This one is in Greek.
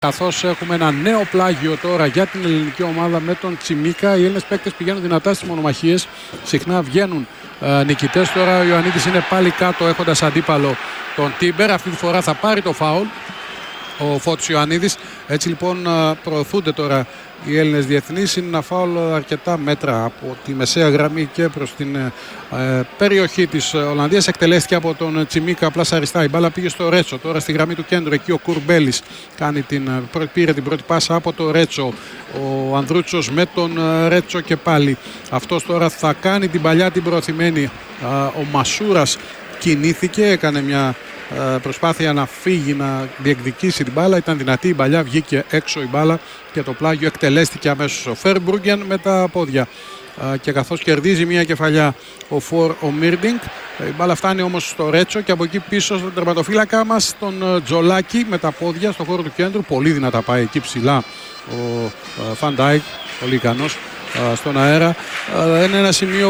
Καθώς έχουμε ένα νέο πλάγιο τώρα για την ελληνική ομάδα με τον Τσιμίκα. Οι Έλληνες παίκτες πηγαίνουν δυνατά στις μονομαχίες. Συχνά βγαίνουν νικητές. Τώρα ο Ιωαννίδης είναι πάλι κάτω έχοντας αντίπαλο τον Τίμπερ. Αυτή τη φορά θα πάρει το φάουλ ο Φώτης Ιωαννίδης. Έτσι λοιπόν προωθούνται τώρα οι Έλληνες διεθνείς. Είναι ένα φάουλ αρκετά μέτρα από τη μεσαία γραμμή και προς την περιοχή της Ολλανδίας. Εκτελέστηκε από τον Τσιμίκα πλασαριστά. Η μπάλα πήγε στο Ρέτσο. Τώρα στη γραμμή του κέντρου εκεί ο Κουρμπέλης πήρε την πρώτη πάσα από το Ρέτσο. Ο Ανδρούτσος με τον Ρέτσο και πάλι. Αυτός τώρα θα κάνει την παλιά την προωθημένη. Ο Μασούρας κινήθηκε, έκανε μια προσπάθεια να φύγει, να διεκδικήσει την μπάλα. Ήταν δυνατή η παλιά, βγήκε έξω η μπάλα και το πλάγιο εκτελέστηκε αμέσως ο Φέρμπρουγκεν με τα πόδια. Και καθώς κερδίζει μια κεφαλιά ο Μίρντινγκ, η μπάλα φτάνει όμως στο Ρέτσο και από εκεί πίσω στον τερματοφύλακα μας τον Τζολάκη με τα πόδια στο χώρο του κέντρου. Πολύ δυνατά πάει εκεί ψηλά ο Φαν Ντάικ, πολύ ικανός στον αέρα. Είναι ένα σημείο